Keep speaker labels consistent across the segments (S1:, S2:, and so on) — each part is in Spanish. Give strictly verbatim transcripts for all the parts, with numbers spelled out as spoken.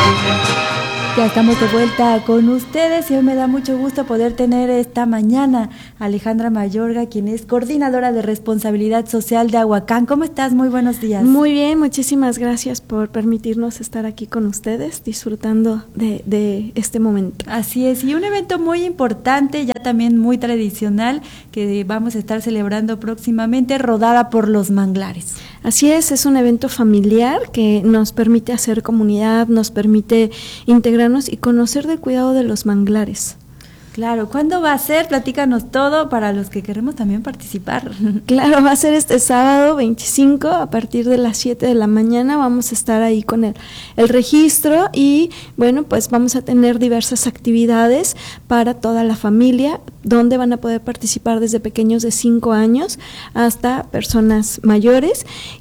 S1: Ya estamos de vuelta con ustedes y hoy me da mucho gusto poder tener esta mañana a Alejandra Mayorga, quien es coordinadora de responsabilidad social de Aguacán. ¿Cómo estás? Muy buenos días.
S2: Muy bien, muchísimas gracias por permitirnos estar aquí con ustedes, disfrutando de, de este momento.
S1: Así es, y un evento muy importante, ya también muy tradicional, que vamos a estar celebrando próximamente, Rodada por los Manglares.
S2: Así es, es un evento familiar que nos permite hacer comunidad, nos permite integrarnos y conocer del cuidado de los manglares.
S1: Claro, ¿cuándo va a ser? Platícanos todo para los que queremos también participar.
S2: Claro, va a ser este sábado veinticinco a partir de las siete de la mañana. Vamos a estar ahí con el, el registro y bueno, pues vamos a tener diversas actividades para toda la familia, donde van a poder participar desde pequeños de cinco años hasta personas mayores.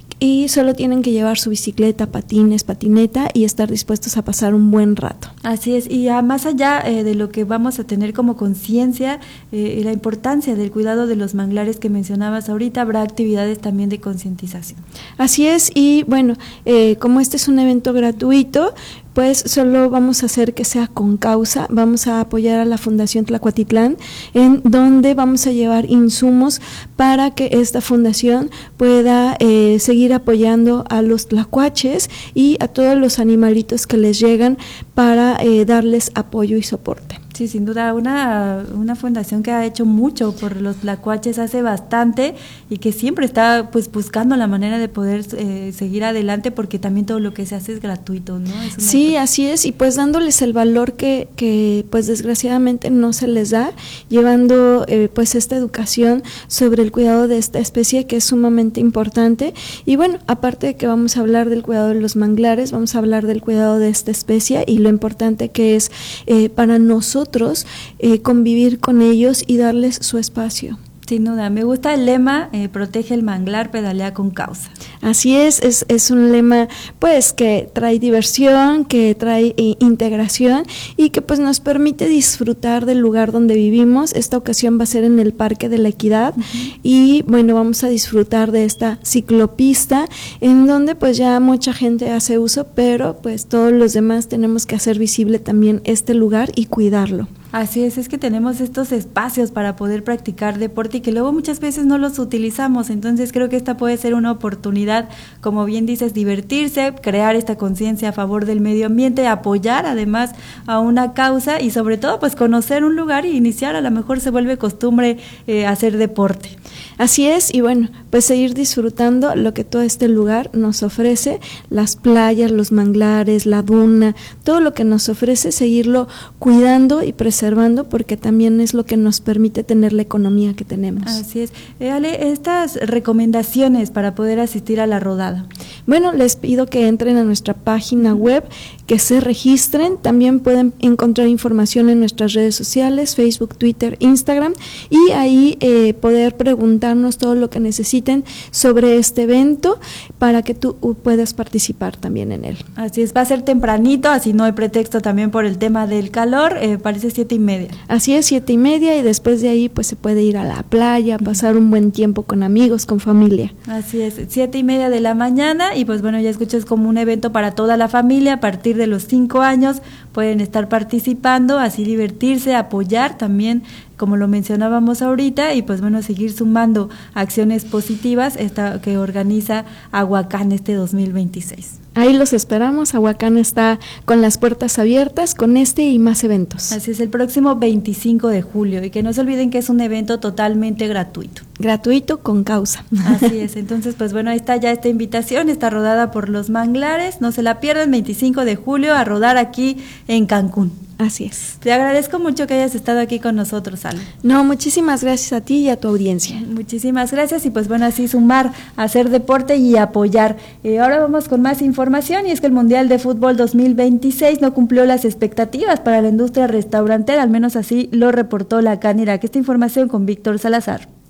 S2: Y solo tienen que llevar su bicicleta, patines, patineta y estar dispuestos a pasar un buen rato.
S1: Así es, y a más allá eh, de lo que vamos a tener como conciencia eh, y la importancia del cuidado de los manglares que mencionabas ahorita, habrá actividades también de concientización.
S2: Así es, y bueno, eh, como este es un evento gratuito, pues solo vamos a hacer que sea con causa. Vamos a apoyar a la Fundación Tlacuatitlán, en donde vamos a llevar insumos para que esta fundación pueda eh, seguir apoyando a los tlacuaches y a todos los animalitos que les llegan para eh, darles apoyo y soporte.
S1: Sí, sin duda, una, una fundación que ha hecho mucho por los tlacuaches hace bastante y que siempre está pues buscando la manera de poder eh, seguir adelante, porque también todo lo que se hace es gratuito, ¿no? Es
S2: sí,
S1: cosa.
S2: Así es, y pues dándoles el valor que, que pues desgraciadamente no se les da, llevando eh, pues esta educación sobre el cuidado de esta especie que es sumamente importante. Y bueno, aparte de que vamos a hablar del cuidado de los manglares, vamos a hablar del cuidado de esta especie y lo importante que es eh, para nosotros Eh, convivir con ellos y darles su espacio.
S1: Sin duda, me gusta el lema, eh, protege el manglar, pedalea con causa.
S2: Así es, es, es un lema pues que trae diversión, que trae eh, integración y que pues nos permite disfrutar del lugar donde vivimos. Esta ocasión va a ser en el Parque de la Equidad. Uh-huh. Y bueno, vamos a disfrutar de esta ciclopista en donde pues ya mucha gente hace uso, pero pues todos los demás tenemos que hacer visible también este lugar y cuidarlo.
S1: Así es, es que tenemos estos espacios para poder practicar deporte y que luego muchas veces no los utilizamos, entonces creo que esta puede ser una oportunidad, como bien dices, divertirse, crear esta conciencia a favor del medio ambiente, apoyar además a una causa y sobre todo pues conocer un lugar y iniciar, a lo mejor se vuelve costumbre eh, hacer deporte.
S2: Así es, y bueno, pues seguir disfrutando lo que todo este lugar nos ofrece, las playas, los manglares, la duna, todo lo que nos ofrece, seguirlo cuidando y preservando, porque también es lo que nos permite tener la economía que tenemos.
S1: Así es. Eh, Ale, estas recomendaciones para poder asistir a la rodada.
S2: Bueno, les pido que entren a nuestra página web, que se registren, también pueden encontrar información en nuestras redes sociales, Facebook, Twitter, Instagram, y ahí eh, poder preguntarnos todo lo que necesiten sobre este evento para que tú puedas participar también en él.
S1: Así es, va a ser tempranito, así no hay pretexto también por el tema del calor, eh, parece siete y media.
S2: Así es, siete y media, y después de ahí pues se puede ir a la playa, pasar un buen tiempo con amigos, con familia.
S1: Así es, siete y media de la mañana, y pues bueno, ya escuchas, como un evento para toda la familia. A partir de los cinco años pueden estar participando, así divertirse, apoyar también, como lo mencionábamos ahorita, y pues bueno, seguir sumando acciones positivas esta que organiza Aguacán este dos mil veintiséis.
S2: Ahí los esperamos, Aguacán está con las puertas abiertas con este y más eventos.
S1: Así es, el próximo veinticinco de julio, y que no se olviden que es un evento totalmente gratuito.
S2: Gratuito con causa.
S1: Así es, entonces pues bueno, ahí está ya esta invitación, está rodada por los manglares, no se la pierdan, veinticinco de julio a rodar aquí en Cancún.
S2: Así es.
S1: Te agradezco mucho que hayas estado aquí con nosotros, Ale.
S2: No, muchísimas gracias a ti y a tu audiencia.
S1: Muchísimas gracias, y pues bueno, así sumar, hacer deporte y apoyar. Eh, ahora vamos con más información, y es que el Mundial de Fútbol dos mil veintiséis no cumplió las expectativas para la industria restaurantera, al menos así lo reportó la Canirac. Esta información con Víctor Salazar.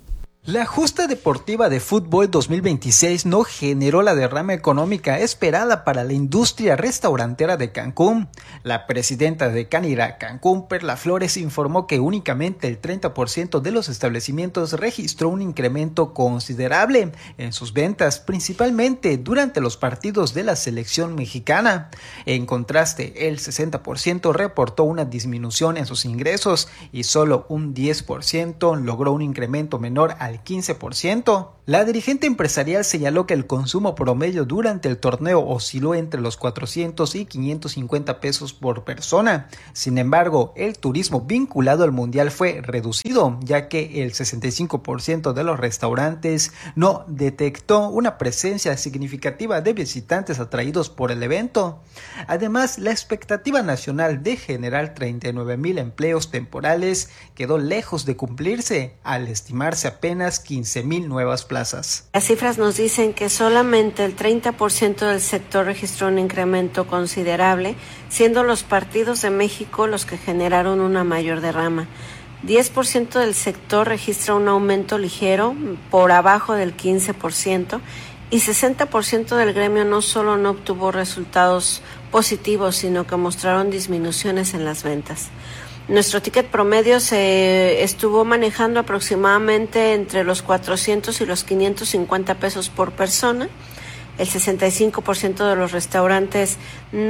S3: La justa deportiva de fútbol dos mil veintiséis no generó la derrama económica esperada para la industria restaurantera de Cancún. La presidenta de Canira Cancún, Perla Flores, informó que únicamente el treinta por ciento de los establecimientos registró un incremento considerable en sus ventas, principalmente durante los partidos de la selección mexicana. En contraste, el sesenta por ciento reportó una disminución en sus ingresos y solo un diez por ciento logró un incremento menor al quince por ciento. La dirigente empresarial señaló que el consumo promedio durante el torneo osciló entre los cuatrocientos y quinientos cincuenta pesos por persona. Sin embargo, el turismo vinculado al mundial fue reducido, ya que el sesenta y cinco por ciento de los restaurantes no detectó una presencia significativa de visitantes atraídos por el evento. Además, la expectativa nacional de generar treinta y nueve mil empleos temporales quedó lejos de cumplirse, al estimarse apenas quince mil nuevas plazas.
S4: Las cifras nos dicen que solamente el treinta por ciento del sector registró un incremento considerable, siendo los partidos de México los que generaron una mayor derrama. diez por ciento del sector registra un aumento ligero, por abajo del quince por ciento, y sesenta por ciento del gremio no solo no obtuvo resultados positivos, sino que mostraron disminuciones en las ventas. Nuestro ticket promedio se estuvo manejando aproximadamente entre los cuatrocientos y los quinientos cincuenta pesos por persona. El sesenta y cinco por ciento de los restaurantes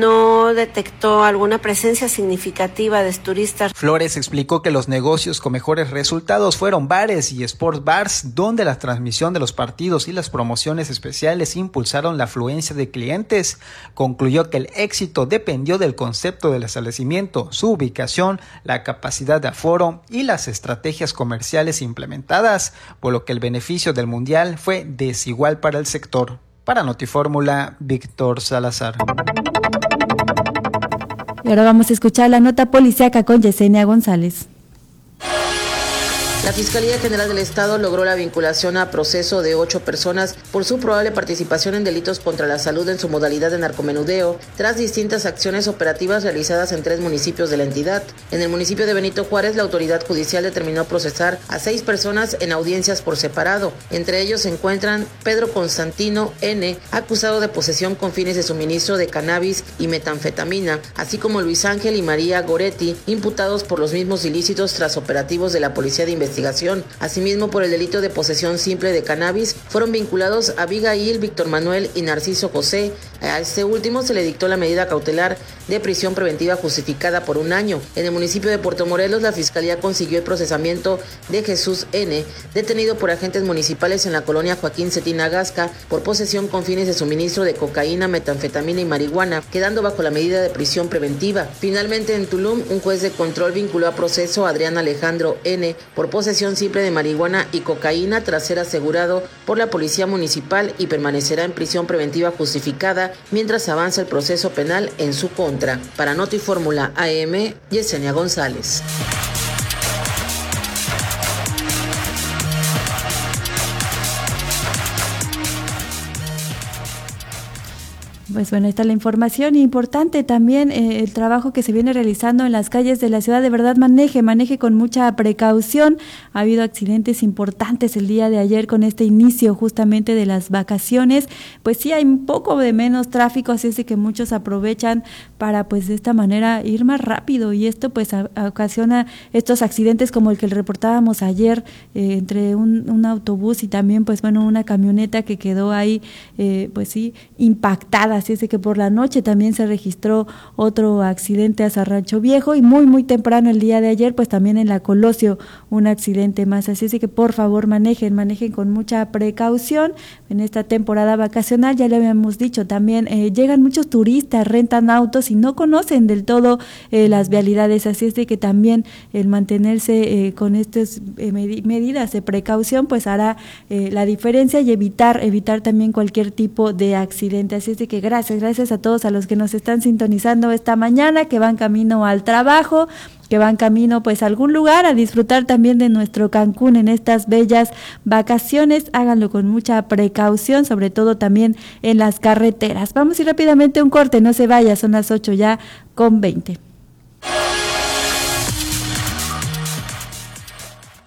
S4: no detectó alguna presencia significativa de turistas.
S3: Flores explicó que los negocios con mejores resultados fueron bares y sport bars, donde la transmisión de los partidos y las promociones especiales impulsaron la afluencia de clientes. Concluyó que el éxito dependió del concepto del establecimiento, su ubicación, la capacidad de aforo y las estrategias comerciales implementadas, por lo que el beneficio del mundial fue desigual para el sector. Para Notifórmula, Víctor Salazar.
S1: Y ahora vamos a escuchar la nota policíaca con Yesenia González.
S5: La Fiscalía General del Estado logró la vinculación a proceso de ocho personas por su probable participación en delitos contra la salud en su modalidad de narcomenudeo, tras distintas acciones operativas realizadas en tres municipios de la entidad. En el municipio de Benito Juárez, la autoridad judicial determinó procesar a seis personas en audiencias por separado. Entre ellos se encuentran Pedro Constantino N., acusado de posesión con fines de suministro de cannabis y metanfetamina, así como Luis Ángel y María Goretti, imputados por los mismos ilícitos tras operativos de la Policía de Investigación. Asimismo, por el delito de posesión simple de cannabis, fueron vinculados Abigail, Víctor Manuel y Narciso José. A este último se le dictó la medida cautelar de prisión preventiva justificada por un año. En el municipio de Puerto Morelos, la Fiscalía consiguió el procesamiento de Jesús N., detenido por agentes municipales en la colonia Joaquín Cetín Agasca por posesión con fines de suministro de cocaína, metanfetamina y marihuana, quedando bajo la medida de prisión preventiva. Finalmente, en Tulum, un juez de control vinculó a proceso a Adrián Alejandro N. por posesión simple de marihuana y cocaína tras ser asegurado por la Policía Municipal y permanecerá en prisión preventiva justificada mientras avanza el proceso penal en su contra. Para Notifórmula A M, Yesenia González.
S1: Pues bueno, esta es la información importante también eh, el trabajo que se viene realizando en las calles de la ciudad. De verdad, maneje, maneje con mucha precaución. Ha habido accidentes importantes el día de ayer con este inicio justamente de las vacaciones. Pues sí, hay un poco de menos tráfico, así es de que muchos aprovechan para pues de esta manera ir más rápido y esto pues a, a ocasiona estos accidentes como el que reportábamos ayer eh, entre un, un autobús y también pues bueno una camioneta que quedó ahí eh, pues sí impactada. Así es de que por la noche también se registró otro accidente a Rancho Viejo y muy muy temprano el día de ayer pues también en la Colosio un accidente más, así es de que por favor manejen, manejen con mucha precaución en esta temporada vacacional. Ya le habíamos dicho también, eh, llegan muchos turistas, rentan autos y no conocen del todo eh, las vialidades, así es de que también el mantenerse eh, con estas eh, med- medidas de precaución pues hará eh, la diferencia y evitar, evitar también cualquier tipo de accidente, así es de que gracias, gracias a todos a los que nos están sintonizando esta mañana, que van camino al trabajo, que van camino pues a algún lugar a disfrutar también de nuestro Cancún en estas bellas vacaciones. Háganlo con mucha precaución, sobre todo también en las carreteras. Vamos a ir rápidamente a un corte, no se vaya, son las ocho ya con veinte.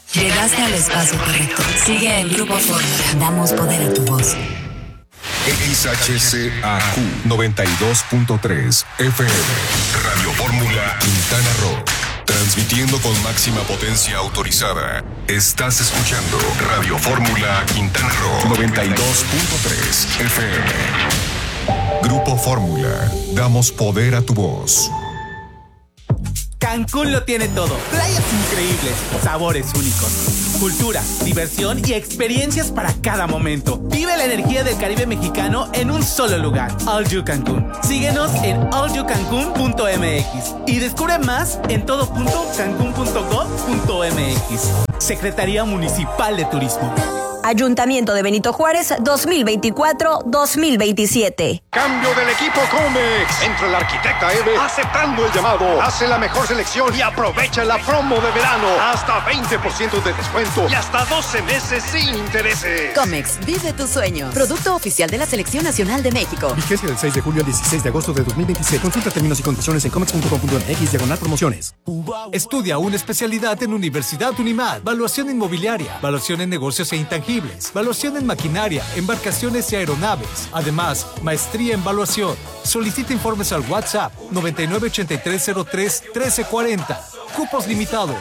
S6: Llegaste al espacio correcto. Sigue el Grupo Fórmula. Damos poder a tu voz.
S7: X H C A Q noventa y dos punto tres F M. Radio Fórmula Quintana Roo. Transmitiendo con máxima potencia autorizada. Estás escuchando Radio Fórmula Quintana Roo noventa y dos punto tres F M. Grupo Fórmula. Damos poder a tu voz.
S8: Cancún lo tiene todo. Playas increíbles, sabores únicos, cultura, diversión y experiencias para cada momento. Vive la energía del Caribe mexicano en un solo lugar. All You Cancún. Síguenos en all you cancún punto m x y descubre más en todo punto cancún punto gov punto m x. Secretaría Municipal de Turismo.
S9: Ayuntamiento de Benito Juárez dos mil veinticuatro dos mil veintisiete.
S10: Cambio del equipo Comex. Entra el arquitecta Eve aceptando el llamado. Hace la mejor selección y aprovecha la promo de verano. Hasta veinte por ciento de descuento y hasta doce meses sin intereses.
S11: Comex, vive tus sueños. Producto oficial de la Selección Nacional de México.
S12: Vigencia del seis de julio al dieciséis de agosto de dos mil veintiséis. Consulta términos y condiciones en comex punto com punto m x diagonal promociones.
S13: Estudia una especialidad en Universidad Unimad. Valuación inmobiliaria, valuación en negocios e intangibles, valuación en maquinaria, embarcaciones y aeronaves. Además, maestría en valuación. Solicita informes al WhatsApp noventa y nueve ochenta y tres cero tres trece cuarenta. Cupos limitados.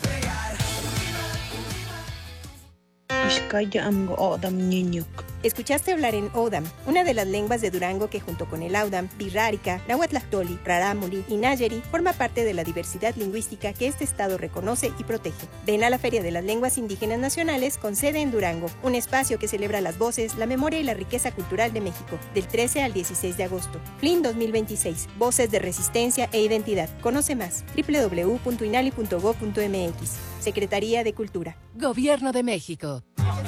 S14: Escuchaste hablar en Odam, una de las lenguas de Durango que junto con el Audam, Birrárica, Nahuatlactoli, Rarámuri y Nayeri forma parte de la diversidad lingüística que este estado reconoce y protege. Ven a la Feria de las Lenguas Indígenas Nacionales con sede en Durango, un espacio que celebra las voces, la memoria y la riqueza cultural de México, del trece al dieciséis de agosto. F L I N dos mil veintiséis, Voces de Resistencia e Identidad. Conoce más, doble u doble u doble u punto inali punto gov punto m x. Secretaría de Cultura.
S11: Gobierno de México.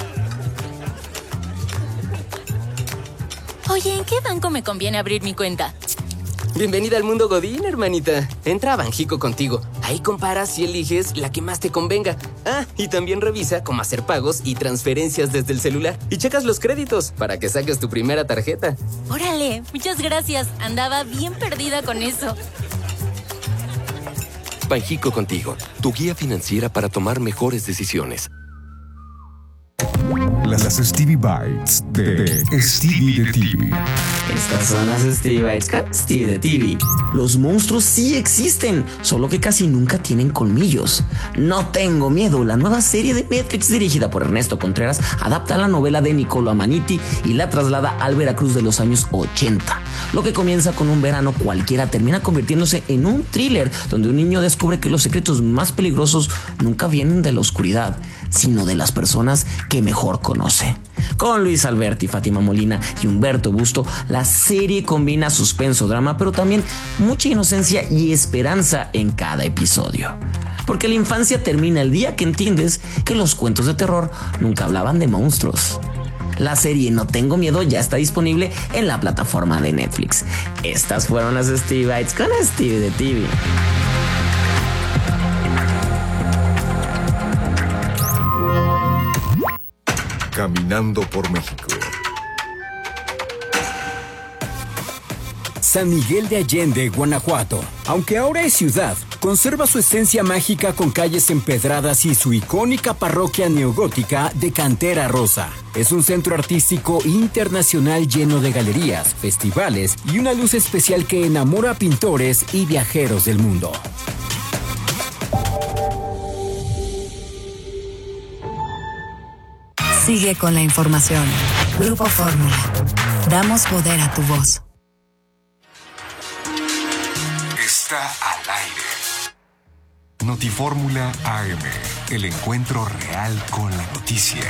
S15: Oye, ¿en qué banco me conviene abrir mi cuenta?
S16: Bienvenida al mundo Godín, hermanita. Entra a Banjico contigo. Ahí comparas y eliges la que más te convenga. Ah, y también revisa cómo hacer pagos y transferencias desde el celular. Y checas los créditos para que saques tu primera tarjeta.
S15: Órale, muchas gracias. Andaba bien perdida con eso.
S17: Banjico contigo, tu guía financiera para tomar mejores decisiones.
S7: Las Stevie Bites de, de Stevie de T V.
S18: Estas son las Stevie Bites con Stevie de T V. Los monstruos sí existen, solo que casi nunca tienen colmillos. No tengo miedo, la nueva serie de Netflix dirigida por Ernesto Contreras adapta la novela de Niccolo Amaniti y la traslada al Veracruz de los años ochenta. Lo que comienza con un verano cualquiera termina convirtiéndose en un thriller donde un niño descubre que los secretos más peligrosos nunca vienen de la oscuridad, sino de las personas que mejor conoce. Con Luis Alberti, Fátima Molina y Humberto Busto, la serie combina suspenso, drama, pero también mucha inocencia y esperanza en cada episodio. Porque la infancia termina el día que entiendes que los cuentos de terror nunca hablaban de monstruos. La serie No Tengo Miedo ya está disponible en la plataforma de Netflix. Estas fueron las Stevie Bites con Stevie de T V.
S7: Caminando por México.
S19: San Miguel de Allende, Guanajuato. Aunque ahora es ciudad, conserva su esencia mágica con calles empedradas y su icónica parroquia neogótica de cantera rosa. Es un centro artístico internacional lleno de galerías, festivales y una luz especial que enamora a pintores y viajeros del mundo.
S6: Sigue con la información. Grupo Fórmula. Damos poder a tu voz.
S7: Está al aire. Notifórmula A M. El encuentro real con la noticia.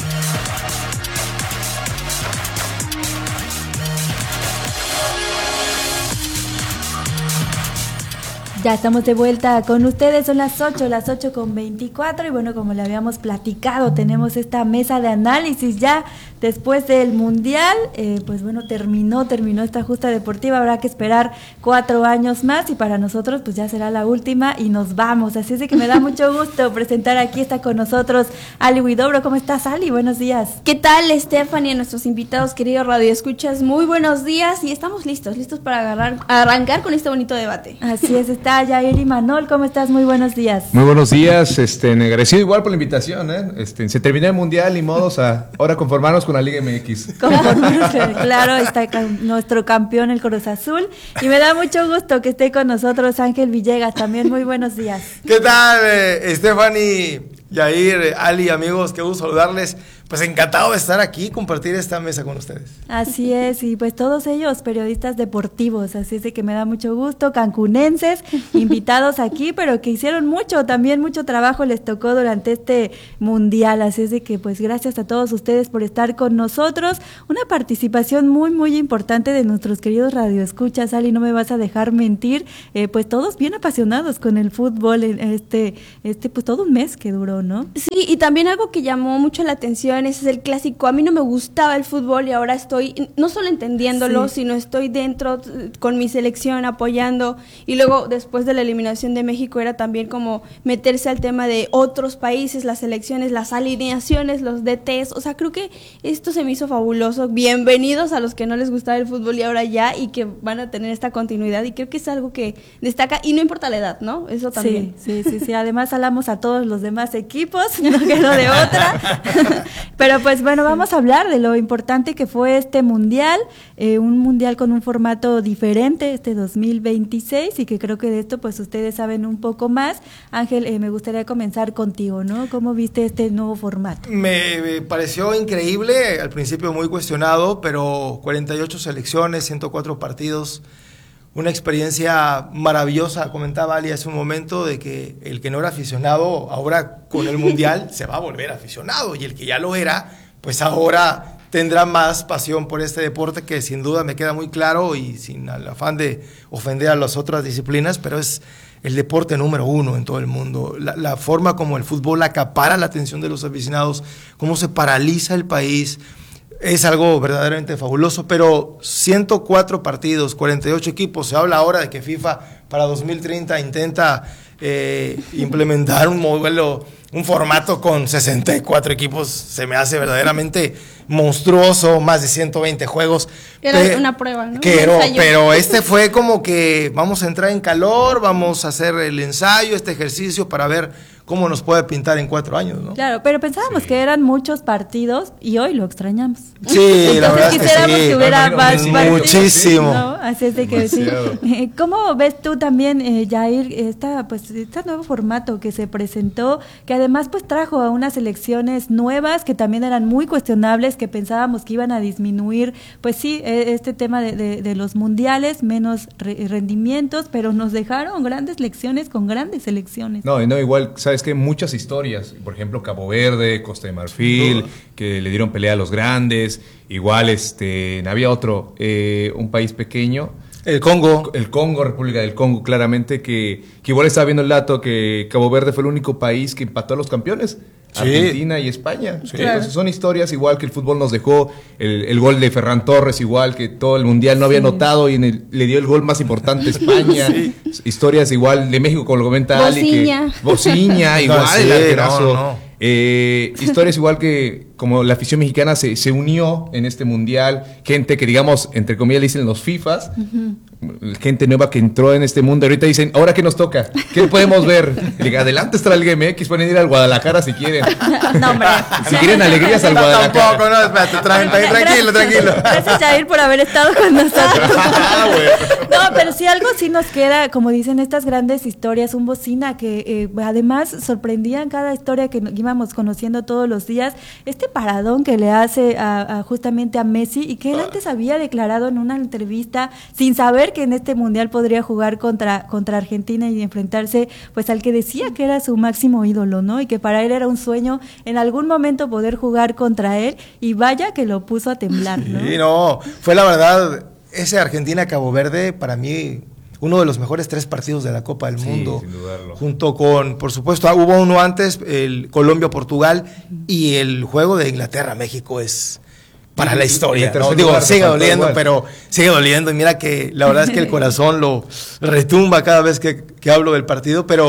S1: Ya estamos de vuelta con ustedes, son las ocho, las ocho con veinticuatro y bueno, como le habíamos platicado, tenemos esta mesa de análisis ya después del Mundial, eh, pues bueno, terminó, terminó esta justa deportiva, habrá que esperar cuatro años más y para nosotros pues ya será la última y nos vamos, así es de que me da mucho gusto presentar aquí, está con nosotros Ali Huidobro. ¿Cómo estás, Ali? Buenos días.
S20: ¿Qué tal, Stephanie, a nuestros invitados, queridos radioescuchas? Muy buenos días y estamos listos, listos para agarrar, arrancar con este bonito debate.
S1: Así es, está acá, Jair y Manol, ¿cómo estás? Muy buenos días.
S21: Muy buenos días, este, agradecido igual por la invitación, ¿eh? Este, se terminó el Mundial y modos a ahora conformarnos con la Liga M X.
S1: Conformarnos, claro, está nuestro campeón, el Cruz Azul, y me da mucho gusto que esté con nosotros Ángel Villegas, también muy buenos días.
S22: ¿Qué tal, eh, Stephanie, Yair, Ali, amigos? Qué gusto saludarles. Pues encantado de estar aquí, compartir esta mesa con ustedes.
S1: Así es, y pues todos ellos periodistas deportivos, así es de que me da mucho gusto, cancunenses, invitados aquí, pero que hicieron mucho, también mucho trabajo les tocó durante este mundial, así es de que pues gracias a todos ustedes por estar con nosotros, una participación muy muy importante de nuestros queridos radioescuchas, Ali, no me vas a dejar mentir, eh, pues todos bien apasionados con el fútbol, en este, este pues todo un mes que duró, ¿no?
S20: Sí, y también algo que llamó mucho la atención, ese es el clásico, a mí no me gustaba el fútbol y ahora estoy no solo entendiéndolo, sí. sino estoy dentro con mi selección apoyando, y luego después de la eliminación de México era también como meterse al tema de otros países, las selecciones, las alineaciones, los D Ts, o sea, creo que esto se me hizo fabuloso. Bienvenidos a los que no les gustaba el fútbol y ahora ya, y que van a tener esta continuidad, y creo que es algo que destaca, y no importa la edad, ¿no? Eso también.
S1: Sí, sí, sí, sí. Además hablamos a todos los demás equipos, no quedó de otra. Pero pues bueno, vamos a hablar de lo importante que fue este mundial, eh, un mundial con un formato diferente, este dos mil veintiséis, y que creo que de esto pues ustedes saben un poco más. Ángel, eh, me gustaría comenzar contigo, ¿no? ¿Cómo viste este nuevo formato?
S22: Me, me pareció increíble, al principio muy cuestionado, pero cuarenta y ocho selecciones, ciento cuatro partidos, una experiencia maravillosa. Comentaba Ali hace un momento de que el que no era aficionado ahora con el Mundial se va a volver aficionado, y el que ya lo era, pues ahora tendrá más pasión por este deporte, que sin duda me queda muy claro, y sin el afán de ofender a las otras disciplinas, pero es el deporte número uno en todo el mundo. La, la forma como el fútbol acapara la atención de los aficionados, cómo se paraliza el país, es algo verdaderamente fabuloso. Pero ciento cuatro partidos, cuarenta y ocho equipos, se habla ahora de que FIFA para dos mil treinta intenta eh, implementar un modelo, un formato con sesenta y cuatro equipos, se me hace verdaderamente monstruoso, más de ciento veinte juegos.
S20: Era
S22: Pe-
S20: una prueba, ¿no?
S22: Pero, pero este fue como que vamos a entrar en calor, vamos a hacer el ensayo, este ejercicio para ver cómo nos puede pintar en cuatro años, ¿no?
S1: Claro, pero pensábamos sí. que eran muchos partidos y hoy lo extrañamos.
S22: Sí,
S1: entonces
S22: la verdad
S1: quisiéramos
S22: es que, sí.
S1: que hubiera no, más partidos.
S22: Muchísimo.
S1: ¿No? Así es de que Demasiado. sí. ¿Cómo ves tú también, eh, Jair, esta, pues, este nuevo formato que se presentó, que además pues trajo a unas elecciones nuevas que también eran muy cuestionables, que pensábamos que iban a disminuir, pues sí, este tema de, de, de los mundiales, menos re- rendimientos, pero nos dejaron grandes lecciones con grandes selecciones.
S21: No, no, igual, sabes que muchas historias, por ejemplo, Cabo Verde, Costa de Marfil, que le dieron pelea a los grandes, igual este, había otro, eh, un país pequeño.
S22: El Congo.
S21: El Congo, República del Congo, claramente, que, que igual estaba viendo el dato que Cabo Verde fue el único país que empató a los campeones. Sí. Argentina y España. Sí. Claro. Entonces son historias igual que el fútbol nos dejó, el, el gol de Ferran Torres igual, que todo el mundial no había sí. notado y en el, le dio el gol más importante a España. Sí. Historias igual de México, como lo comenta Ali.
S20: Bociña.
S21: Que, Bociña, igual, no, sí, el arquerazo. No, no. Eh, historias igual que como la afición mexicana se, se unió en este mundial, gente que digamos, entre comillas le dicen los FIFAs, uh-huh. gente nueva que entró en este mundo, ahorita dicen, ¿ahora qué nos toca? ¿Qué podemos ver? Diga, adelante está la Liga M X, pueden ir al Guadalajara si quieren.
S1: No, hombre.
S21: Si quieren alegrías al Guadalajara.
S22: No, tampoco, no, espérate, tra- tranquilo, tranquilo.
S1: Gracias, Jair, por haber estado con nosotros. No, pero sí algo sí nos queda, como dicen estas grandes historias, un Bocina que eh, además sorprendían cada historia que íbamos conociendo todos los días, este paradón que le hace a, a justamente a Messi, y que él antes había declarado en una entrevista, sin saber que en este mundial podría jugar contra, contra Argentina y enfrentarse pues al que decía que era su máximo ídolo, ¿no? Y que para él era un sueño en algún momento poder jugar contra él, y vaya que lo puso a temblar, ¿no?
S22: Sí, no, fue la verdad, ese Argentina-Cabo Verde, para mí, uno de los mejores tres partidos de la Copa del sí, Mundo, sin dudarlo. Junto con, por supuesto, ah, hubo uno antes, el Colombia-Portugal, y el juego de Inglaterra-México es para la historia, ¿no? Digo, sigue doliendo, pero sigue doliendo, y mira que la verdad es que el corazón lo retumba cada vez que, que hablo del partido, pero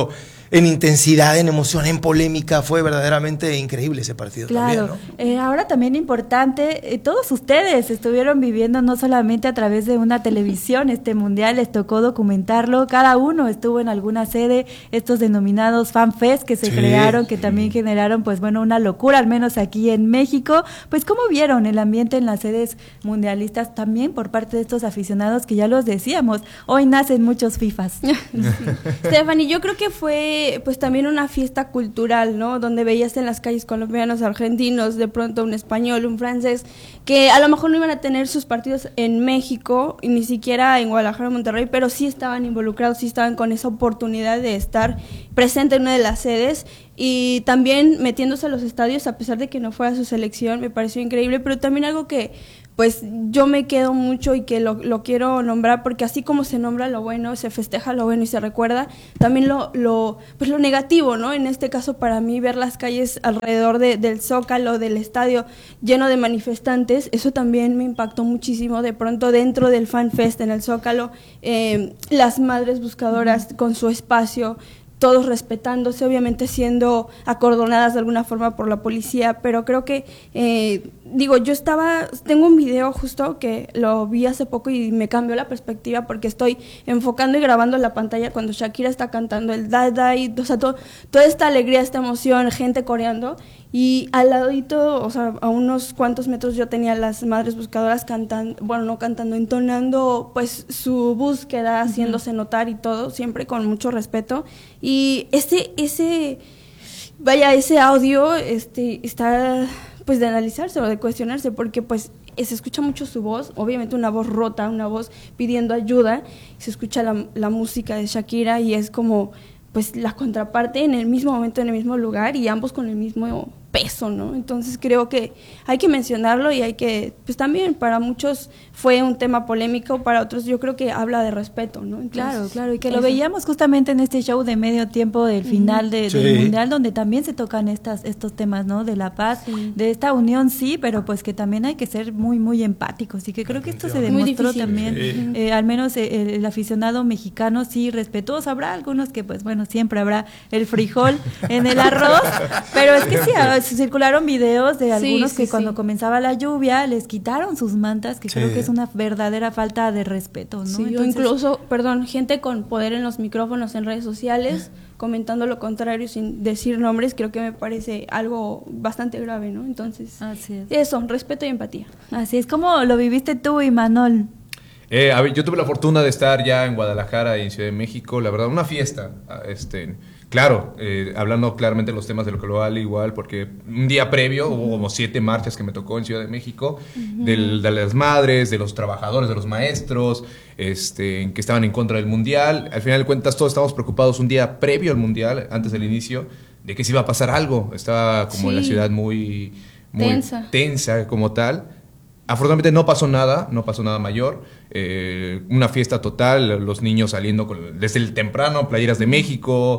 S22: en intensidad, en emoción, en polémica. Fue verdaderamente increíble ese partido.
S1: Claro,
S22: también, ¿no?
S1: eh, ahora también importante, eh, todos ustedes estuvieron viviendo no solamente a través de una televisión este mundial, les tocó documentarlo, cada uno estuvo en alguna sede, estos denominados FanFest que se sí. crearon, que también generaron pues bueno una locura, al menos aquí en México. Pues ¿cómo vieron el ambiente en las sedes mundialistas también por parte de estos aficionados que ya los decíamos, hoy nacen muchos FIFAs?
S20: Sí. Stephanie, yo creo que fue pues también una fiesta cultural, ¿no? Donde veías en las calles colombianos, argentinos, de pronto un español, un francés, que a lo mejor no iban a tener sus partidos en México, y ni siquiera en Guadalajara o Monterrey, pero sí estaban involucrados, sí estaban con esa oportunidad de estar presente en una de las sedes, y también metiéndose a los estadios, a pesar de que no fuera su selección, me pareció increíble, pero también algo que pues yo me quedo mucho y que lo, lo quiero nombrar, porque así como se nombra lo bueno, se festeja lo bueno y se recuerda, también lo, lo, pues lo negativo, ¿no? En este caso para mí ver las calles alrededor de, del Zócalo, del estadio lleno de manifestantes, eso también me impactó muchísimo. De pronto dentro del FanFest en el Zócalo, eh, las madres buscadoras con su espacio, todos respetándose, obviamente siendo acordonadas de alguna forma por la policía, pero creo que, eh, digo, yo estaba, tengo un video justo que lo vi hace poco y me cambió la perspectiva, porque estoy enfocando y grabando la pantalla cuando Shakira está cantando el Dai Dai, o sea, todo, toda esta alegría, esta emoción, gente coreando, y al ladito, o sea, a unos cuantos metros yo tenía las madres buscadoras cantando, bueno, no cantando, entonando pues su búsqueda, uh-huh. haciéndose notar y todo, siempre con mucho respeto. Y ese, ese, vaya, ese audio este, está pues de analizarse o de cuestionarse, porque pues se escucha mucho su voz, obviamente una voz rota, una voz pidiendo ayuda, se escucha la, la música de Shakira y es como pues la contraparte en el mismo momento, en el mismo lugar, y ambos con el mismo peso, ¿no? Entonces creo que hay que mencionarlo y hay que, pues también para muchos fue un tema polémico, para otros yo creo que habla de respeto, ¿no? Entonces,
S1: claro, claro, y que eso. Lo veíamos justamente en este show de medio tiempo del final de, sí. del Mundial, donde también se tocan estas estos temas, ¿no? De la paz, sí. de esta unión, sí, pero pues que también hay que ser muy, muy empáticos, y que creo que esto se demostró también, sí. eh, al menos el, el aficionado mexicano sí respetuoso. Habrá algunos que pues bueno, siempre habrá el frijol en el arroz, pero es que sí, se circularon videos de algunos sí, sí, que cuando sí. comenzaba la lluvia les quitaron sus mantas, que sí. creo que es una verdadera falta de respeto, ¿no?
S20: Sí, Entonces, o incluso, perdón, gente con poder en los micrófonos en redes sociales comentando lo contrario sin decir nombres, creo que me parece algo bastante grave, ¿no? Entonces,
S1: así es.
S20: Eso, respeto y empatía.
S1: Así es. ¿Cómo lo viviste tú, Imanol?
S21: Eh, a ver, yo tuve la fortuna de estar ya en Guadalajara y en Ciudad de México, la verdad, una fiesta, este... Claro, eh, hablando claramente de los temas de lo global igual, porque un día previo uh-huh. hubo como siete marchas que me tocó en Ciudad de México, uh-huh. del, de las madres, de los trabajadores, de los maestros, este, que estaban en contra del Mundial. Al final de cuentas todos estábamos preocupados un día previo al Mundial, antes del inicio, de que se iba a pasar algo. Estaba como sí. la ciudad muy, muy tensa. tensa como tal. Afortunadamente no pasó nada, no pasó nada mayor, eh, una fiesta total, los niños saliendo con, desde el temprano, playeras de México,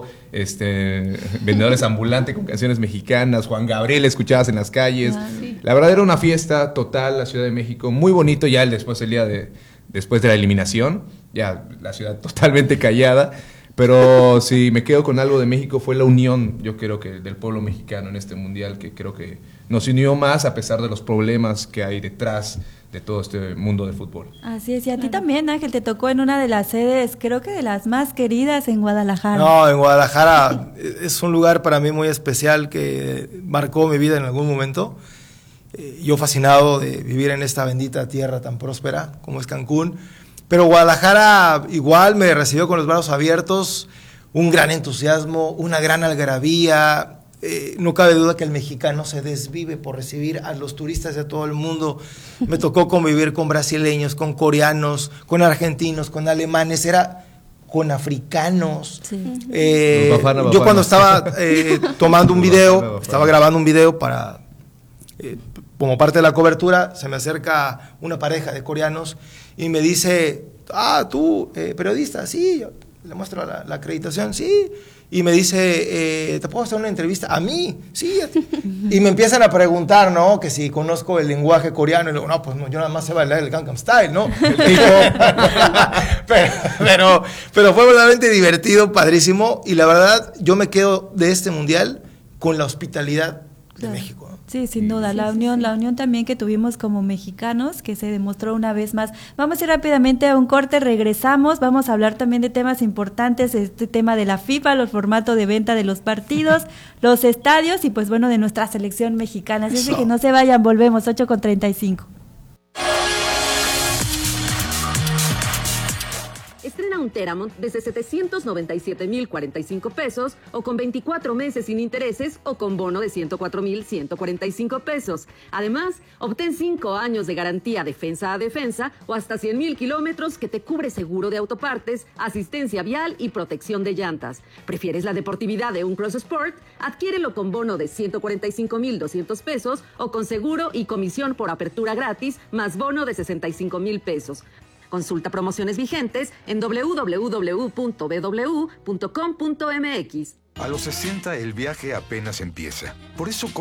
S21: este, vendedores ambulantes con canciones mexicanas, Juan Gabriel escuchadas en las calles, ah, sí. la verdad era una fiesta total, la Ciudad de México, muy bonito ya el después el día de, después de la eliminación, ya la ciudad totalmente callada. Pero si me quedo con algo de México fue la unión, yo creo que del pueblo mexicano en este mundial, que creo que nos unió más a pesar de los problemas que hay detrás de todo este mundo del fútbol.
S1: Así es, y a ti también, Ángel, te tocó en una de las sedes, creo que de las más queridas en Guadalajara.
S22: No, en Guadalajara es un lugar para mí muy especial que marcó mi vida en algún momento. Yo fascinado de vivir en esta bendita tierra tan próspera como es Cancún. Pero Guadalajara igual me recibió con los brazos abiertos, un gran entusiasmo, una gran algarabía. Eh, no cabe duda que el mexicano se desvive por recibir a los turistas de todo el mundo. Me tocó convivir con brasileños, con coreanos, con argentinos, con alemanes, era con africanos. Sí. Eh, bafana, bafana. Yo cuando estaba eh, tomando un video, bafana, bafana. estaba grabando un video para... Eh, como parte de la cobertura, se me acerca una pareja de coreanos y me dice, ah, tú, eh, periodista, sí, Le muestro la, la acreditación, sí. Y me dice, eh, ¿te puedo hacer una entrevista? ¿A mí? Sí. Y me empiezan a preguntar, ¿no? Que si conozco el lenguaje coreano. Y le digo, no, pues no, yo nada más sé bailar el Gangnam Style, ¿no? pero, pero, pero fue verdaderamente divertido, padrísimo. Y la verdad, yo me quedo de este mundial con la hospitalidad de claro. México.
S1: Sí, sin duda, sí, la sí, unión, sí. la unión también que tuvimos como mexicanos, que se demostró una vez más. Vamos a ir rápidamente a un corte, regresamos, vamos a hablar también de temas importantes, este tema de la FIFA, los formatos de venta de los partidos, los estadios y pues bueno, de nuestra selección mexicana. Así es que no se vayan, volvemos, ocho con treinta y cinco.
S11: Estrena un Teramont desde setecientos noventa y siete mil cuarenta y cinco pesos o con veinticuatro meses sin intereses o con bono de ciento cuatro mil ciento cuarenta y cinco pesos. Además, obtén cinco años de garantía defensa a defensa o hasta cien mil kilómetros que te cubre seguro de autopartes, asistencia vial y protección de llantas. ¿Prefieres la deportividad de un Cross Sport? Adquiérelo con bono de ciento cuarenta y cinco mil doscientos pesos o con seguro y comisión por apertura gratis más bono de sesenta y cinco mil pesos. Consulta promociones vigentes en doble u doble u doble u punto b w punto com punto m x.
S2: A los sesenta el viaje apenas empieza. Por eso